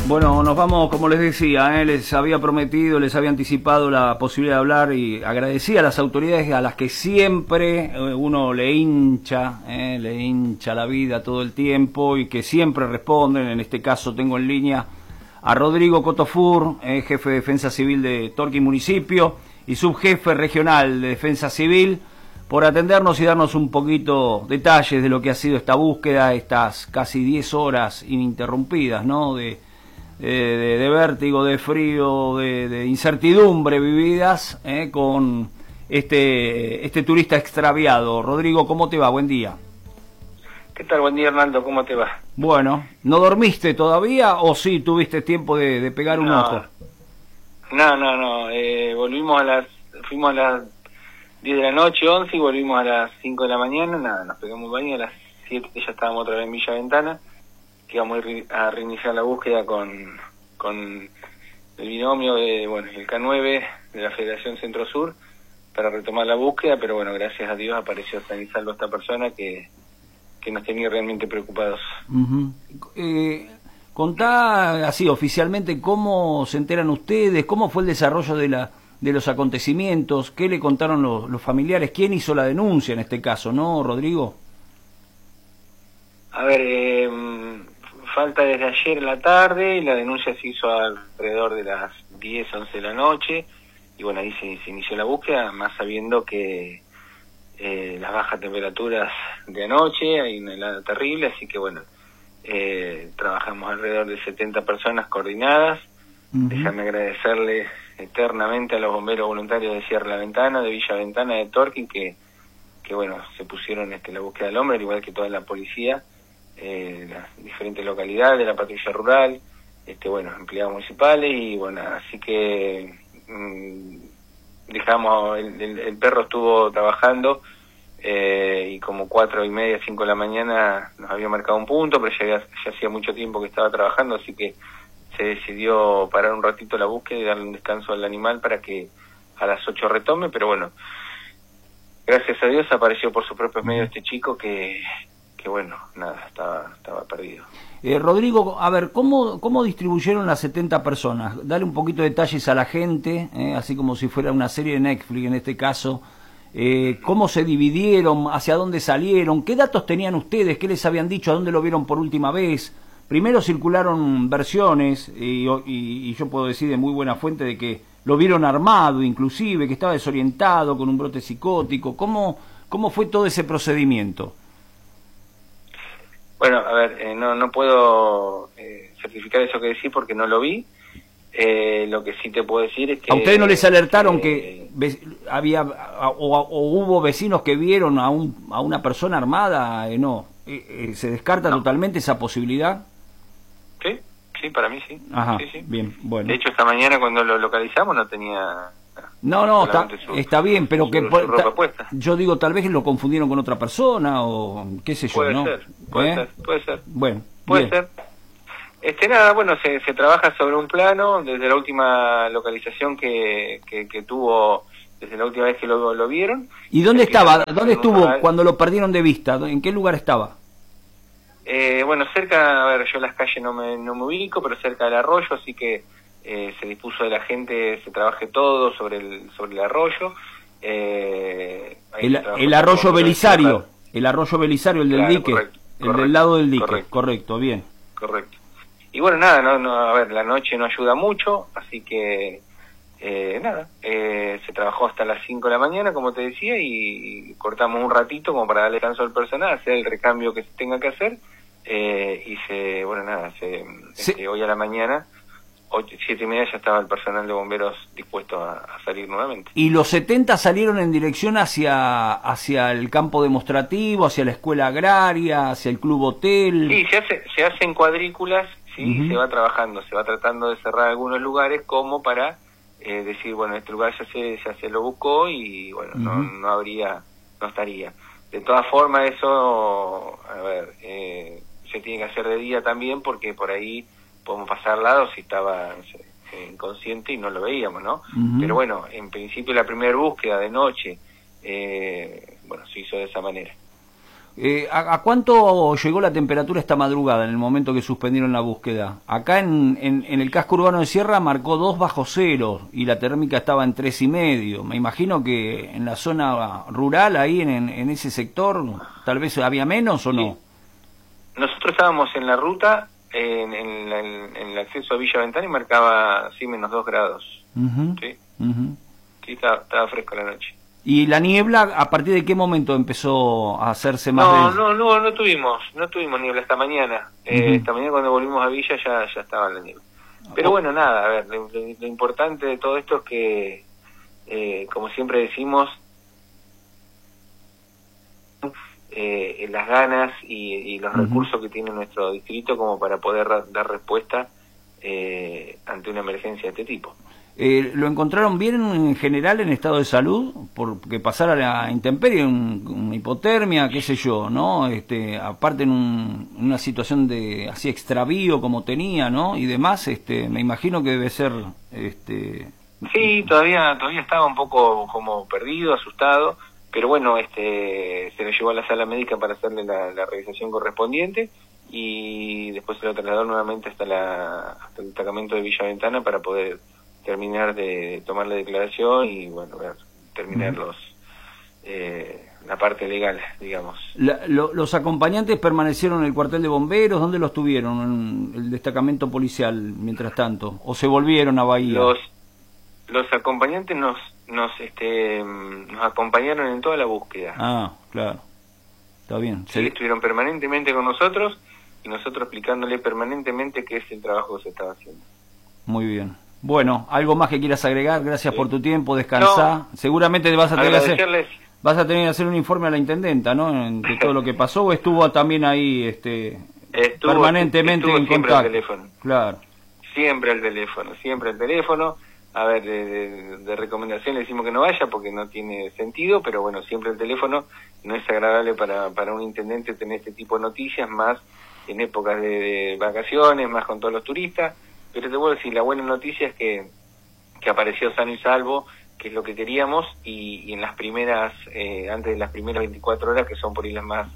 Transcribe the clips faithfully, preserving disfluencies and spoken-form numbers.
Bueno, nos vamos, como les decía, ¿eh? les había prometido, les había anticipado la posibilidad de hablar y agradecía a las autoridades a las que siempre eh, uno le hincha, ¿eh? le hincha la vida todo el tiempo y que siempre responden. En este caso tengo en línea a Rodrigo Cotofur, eh, jefe de Defensa Civil de Torquín Municipio y subjefe regional de Defensa Civil, por atendernos y darnos un poquito detalles de lo que ha sido esta búsqueda, estas casi diez horas ininterrumpidas, ¿no?, de De, de, de vértigo, de frío, de, de incertidumbre vividas eh, con este este turista extraviado. Rodrigo, ¿cómo te va? Buen día. ¿Qué tal? Buen día, Hernando. ¿Cómo te va? Bueno, ¿no dormiste todavía o sí tuviste tiempo de, de pegar un no, ojo? No, no, no. Eh, volvimos a las... Fuimos a las diez de la noche, once, y volvimos a las cinco de la mañana. Nada, nos pegamos un baño. A las siete ya estábamos otra vez en Villa Ventana, que íbamos a reiniciar la búsqueda con, con el binomio de, bueno, el K nueve de la Federación Centro Sur para retomar la búsqueda, pero bueno, gracias a Dios apareció san y salvo esta persona que, que nos tenía realmente preocupados. Uh-huh. eh, contá así oficialmente cómo se enteran ustedes, cómo fue el desarrollo de la de los acontecimientos, qué le contaron los, los familiares, quién hizo la denuncia en este caso, ¿no, Rodrigo? A ver, eh, falta desde ayer en la tarde y la denuncia se hizo alrededor de las diez, once de la noche y bueno, ahí se, se inició la búsqueda, más sabiendo que eh, las bajas temperaturas de anoche, hay una helada terrible, así que bueno, eh, trabajamos alrededor de setenta personas coordinadas. Uh-huh. Déjame agradecerle eternamente a los bomberos voluntarios de Cierra la Ventana, de Villa Ventana, de Torquín, que, que bueno, se pusieron este, la búsqueda del hombre, al igual que toda la policía. Eh, las diferentes localidades de la patrulla rural, este bueno, empleados municipales y bueno, así que mmm, dejamos, el, el, el perro estuvo trabajando eh, y como cuatro y media, cinco de la mañana nos había marcado un punto, pero ya, ya hacía mucho tiempo que estaba trabajando, así que se decidió parar un ratito la búsqueda y darle un descanso al animal para que a las ocho retome, pero bueno, gracias a Dios apareció por sus propios medios este chico que que bueno, nada, estaba, estaba perdido. Eh, Rodrigo, a ver, ¿cómo, ¿cómo distribuyeron las setenta personas? Dale un poquito de detalles a la gente, eh, así como si fuera una serie de Netflix en este caso. Eh, ¿Cómo se dividieron? ¿Hacia dónde salieron? ¿Qué datos tenían ustedes? ¿Qué les habían dicho? ¿A dónde lo vieron por última vez? Primero circularon versiones, y, y, y yo puedo decir de muy buena fuente de que lo vieron armado inclusive, que estaba desorientado, con un brote psicótico. ¿Cómo, cómo fue todo ese procedimiento? Bueno, a ver, eh, no no puedo eh, certificar eso que decís porque no lo vi. Eh, lo que sí te puedo decir es que... ¿A ustedes no les alertaron que, que había o, o hubo vecinos que vieron a un a una persona armada? Eh, no, eh, eh, ¿se descarta no. totalmente esa posibilidad? Sí, sí, para mí sí. Ajá, sí, sí. Bien, bueno. De hecho, esta mañana cuando lo localizamos no tenía... No, no, está, su, está bien, pero su, que su ropa puesta. Yo digo, tal vez lo confundieron con otra persona o qué sé yo, puede ¿no? Ser, puede ¿Eh? ser, puede ser. Bueno, puede bien. ser. Este nada, bueno, se, se trabaja sobre un plano desde la última localización que, que, que tuvo, desde la última vez que lo, lo vieron. ¿Y dónde estaba? ¿Dónde estuvo lugar, cuando lo perdieron de vista? ¿En qué lugar estaba? Eh, bueno, cerca, a ver, yo las calles no me, no me ubico, pero cerca del arroyo, así que eh, se dispuso de la gente, se trabaje todo sobre el sobre el arroyo. Eh, el, el arroyo Belisario, el arroyo Belisario, el del claro, dique, correcto, el correcto, del lado del dique, correcto, correcto, bien. Correcto. Y bueno, nada, no, no, a ver, la noche no ayuda mucho, así que eh, nada, eh, se trabajó hasta las cinco de la mañana, como te decía, y cortamos un ratito como para darle descanso al personal, hacer el recambio que se tenga que hacer. Eh, y se, bueno, nada, se, sí. este, hoy a la mañana, ocho, siete y media ya estaba el personal de bomberos dispuesto a, a salir nuevamente. ¿Y los setenta salieron en dirección hacia hacia el campo demostrativo, hacia la escuela agraria, hacia el club hotel? Sí, se hace, se hacen cuadrículas, sí, uh-huh. se va trabajando, se va tratando de cerrar algunos lugares como para eh, decir, bueno, este lugar ya se, ya se lo buscó y bueno, uh-huh. no, no habría, no estaría. De todas formas, eso, a ver, eh, se tiene que hacer de día también porque por ahí podemos pasar al lado si estaba no sé, inconsciente y no lo veíamos, ¿no? Uh-huh. Pero bueno, en principio la primera búsqueda de noche, eh, bueno, se hizo de esa manera. Eh, ¿a, ¿A cuánto llegó la temperatura esta madrugada en el momento que suspendieron la búsqueda? Acá en, en, en el casco urbano de Sierra marcó dos bajo cero y la térmica estaba en tres y medio. Me imagino que en la zona rural, ahí en, en, en ese sector, tal vez había menos o no. Sí. Nosotros estábamos en la ruta, en, en, la, en, en el acceso a Villa Ventana y marcaba sí menos dos grados. Uh-huh. Sí, uh-huh. Sí estaba, estaba fresco la noche. ¿Y la niebla, a partir de qué momento empezó a hacerse más? No, de... no, no, no tuvimos, no tuvimos niebla esta mañana. Eh, uh-huh. Esta mañana cuando volvimos a Villa ya, ya estaba la niebla. Pero bueno, nada, a ver, lo, lo, lo importante de todo esto es que, eh, como siempre decimos, eh, las ganas y, y los uh-huh. recursos que tiene nuestro distrito como para poder dar respuesta eh, ante una emergencia de este tipo. Eh, ¿Lo encontraron bien en general en estado de salud? Porque pasar a la intemperie, un, una hipotermia, qué sé yo, ¿no? Este, aparte en un, una situación de así extravío como tenía, ¿no? Y demás, este, me imagino que debe ser... este Sí, todavía todavía estaba un poco como perdido, asustado, pero bueno, este se lo llevó a la sala médica para hacerle la, la revisación correspondiente y después se lo trasladó nuevamente hasta, la, hasta el destacamento de Villa Ventana para poder terminar de tomar la declaración y bueno, terminar los eh, la parte legal, digamos. La, lo, ¿Los acompañantes permanecieron en el cuartel de bomberos? ¿Dónde los tuvieron? ¿En el destacamento policial mientras tanto? ¿O se volvieron a Bahía? Los los acompañantes nos nos este nos acompañaron en toda la búsqueda. Ah, claro. Está bien. Sí, estuvieron permanentemente con nosotros y nosotros explicándole permanentemente qué es el trabajo que se estaba haciendo. Muy bien. Bueno, ¿algo más que quieras agregar? Gracias sí. por tu tiempo, descansá. No, seguramente vas a tener que hacer, vas a tener que hacer un informe a la intendenta, ¿no? De todo lo que pasó, ¿o estuvo también ahí este estuvo, permanentemente estuvo en siempre contacto? Al teléfono. Claro. Siempre al teléfono, siempre al teléfono. A ver, de, de, de recomendación le decimos que no vaya porque no tiene sentido, pero bueno, siempre al teléfono. No es agradable para, para un intendente tener este tipo de noticias, más en épocas de, de vacaciones, más con todos los turistas. Pero te puedo decir, la buena noticia es que, que apareció sano y salvo, que es lo que queríamos, y, y en las primeras, eh, antes de las primeras veinticuatro horas, que son por ahí las más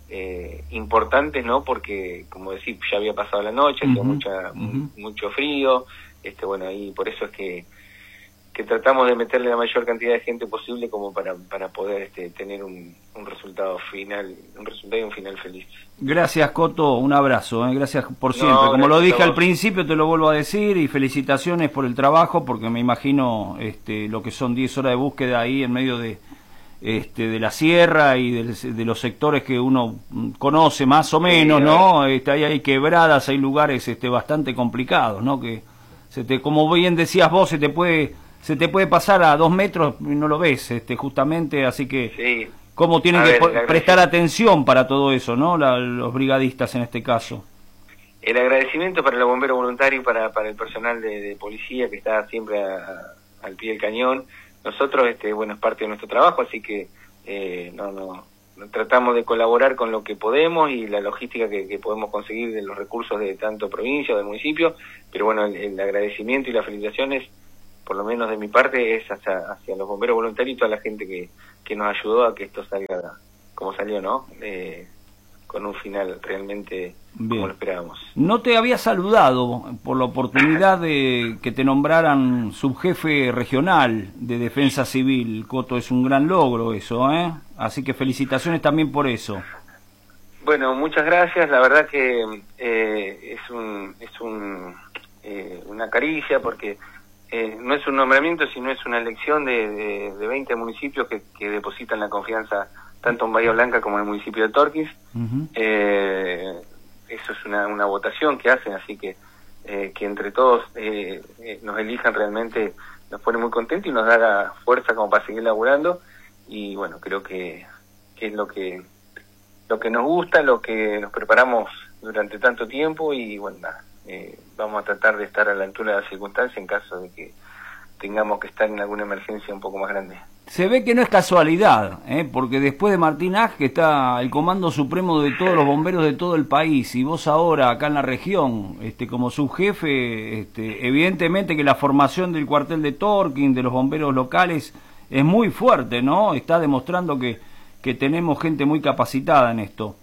eh, importantes, ¿no? Porque, como decir, ya había pasado la noche, hacía uh-huh. mucha, uh-huh. mucho frío, este bueno, ahí por eso es que, que tratamos de meterle la mayor cantidad de gente posible como para, para poder este, tener un, un resultado final, un resultado y un final feliz. Gracias, Coto, un abrazo, ¿eh? Gracias por siempre. No, como lo dije al principio, te lo vuelvo a decir, y felicitaciones por el trabajo, porque me imagino este, lo que son diez horas de búsqueda ahí en medio de este, de la sierra y de, de los sectores que uno conoce más o menos, sí, ¿no? Este, ahí hay quebradas, hay lugares este, bastante complicados, ¿no? Que se te, como bien decías vos, se te puede se te puede pasar a dos metros y no lo ves, este, justamente, así que sí. cómo tienen a que ver, prestar atención para todo eso, ¿no? La, los brigadistas en este caso. El agradecimiento para los bomberos voluntarios y para, para el personal de, de policía que está siempre a, a, al pie del cañón. Nosotros, este, bueno, es parte de nuestro trabajo, así que eh, no, no, tratamos de colaborar con lo que podemos y la logística que, que podemos conseguir de los recursos de tanto provincia o del municipio, pero bueno, el, el agradecimiento y las felicitaciones, por lo menos de mi parte, es hacia, hacia los bomberos voluntarios y toda la gente que, que nos ayudó a que esto salga como salió, ¿no? Eh, con un final realmente bien, como lo esperábamos. No te había saludado por la oportunidad de que te nombraran subjefe regional de Defensa Civil, Coto, es un gran logro eso, ¿eh? Así que felicitaciones también por eso. Bueno, muchas gracias, la verdad que eh, es un es un eh, una caricia porque eh, no es un nombramiento, sino es una elección de, de, de veinte municipios que, que depositan la confianza tanto en Bahía Blanca como en el municipio de Torquís. Uh-huh. eh, eso es una, una votación que hacen, así que eh, que entre todos eh, eh, nos elijan realmente nos pone muy contentos y nos da la fuerza como para seguir laburando, y bueno, creo que, que es lo que lo que nos gusta, lo que nos preparamos durante tanto tiempo, y bueno, nada, eh, vamos a tratar de estar a la altura de las circunstancias en caso de que tengamos que estar en alguna emergencia un poco más grande. Se ve que no es casualidad, ¿eh? Porque después de Martín Ag, que está el comando supremo de todos los bomberos de todo el país, y vos ahora acá en la región, este, como subjefe, este, evidentemente que la formación del cuartel de Torquín, de los bomberos locales, es muy fuerte, ¿no? Está demostrando que, que tenemos gente muy capacitada en esto.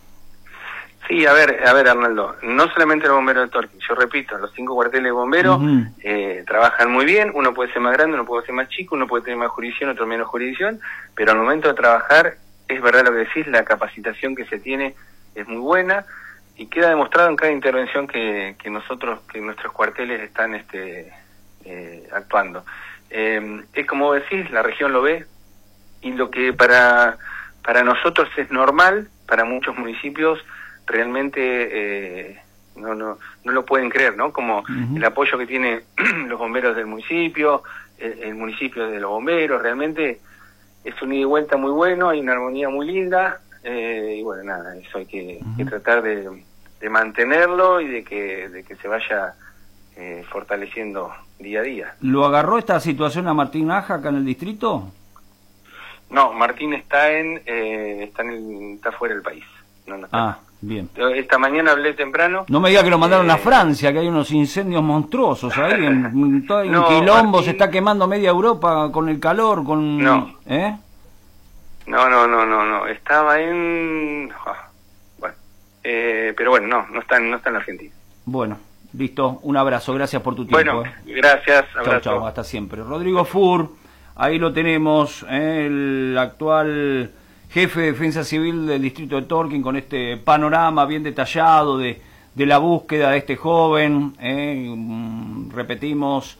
Sí, a ver, a ver, Arnaldo, no solamente los bomberos de Torquín, yo repito, los cinco cuarteles de bomberos uh-huh. eh, trabajan muy bien, uno puede ser más grande, uno puede ser más chico, uno puede tener más jurisdicción, otro menos jurisdicción, pero al momento de trabajar, es verdad lo que decís, la capacitación que se tiene es muy buena y queda demostrado en cada intervención que, que nosotros, que nuestros cuarteles están este, eh, actuando. Eh, es como decís, la región lo ve, y lo que para, para nosotros es normal, para muchos municipios, realmente eh, no, no, no lo pueden creer, ¿no? Como uh-huh. el apoyo que tienen los bomberos del municipio, el, el municipio de los bomberos, realmente es un ida y vuelta muy bueno, hay una armonía muy linda, eh, y bueno, nada, eso hay que, uh-huh. que tratar de, de mantenerlo y de que, de que se vaya eh, fortaleciendo día a día. ¿Lo agarró esta situación a Martín Aja acá en el distrito? No, Martín está en, eh, está en el, está fuera del país. No, no está. Ah, bien. Esta mañana hablé temprano. No me diga que lo mandaron eh... a Francia, que hay unos incendios monstruosos ahí, en, en, todo, en no, quilombo, Martín... se está quemando media Europa con el calor, con... No. ¿Eh? No, no, no, no, no, estaba en... Oh, bueno, eh, pero bueno, no, no está, no está en Argentina. Bueno, listo, un abrazo, gracias por tu tiempo. Bueno, eh. gracias, abrazo. Chau, chau, hasta siempre. Rodrigo Fur, ahí lo tenemos, eh, el actual jefe de Defensa Civil del distrito de Torquín, con este panorama bien detallado de, de la búsqueda de este joven, eh, repetimos,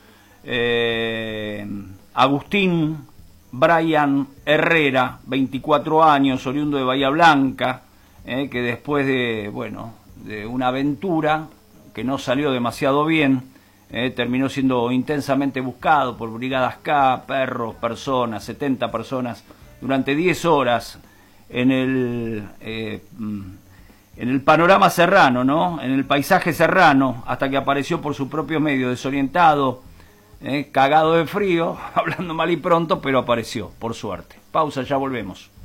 eh, Agustín Brian Herrera, veinticuatro años, oriundo de Bahía Blanca, eh, que después de, bueno, de una aventura que no salió demasiado bien, eh, terminó siendo intensamente buscado por brigadas K, perros, personas, setenta personas, durante diez horas en el eh, en el panorama serrano, ¿no? En el paisaje serrano, hasta que apareció por sus propios medios, desorientado, eh, cagado de frío, hablando mal y pronto, pero apareció, por suerte. Pausa, ya volvemos.